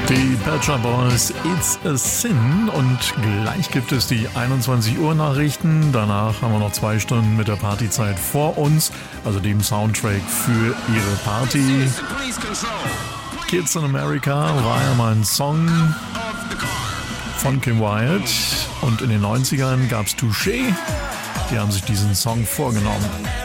Die Pet Shop Boys, It's a Sin, und gleich gibt es die 21 Uhr Nachrichten. Danach haben wir noch 2 Stunden mit der Partyzeit vor uns, also dem Soundtrack für Ihre Party. Kids in America war ja mal ein Song von Kim Wilde, und in den 90ern gab es Touché, die haben sich diesen Song vorgenommen.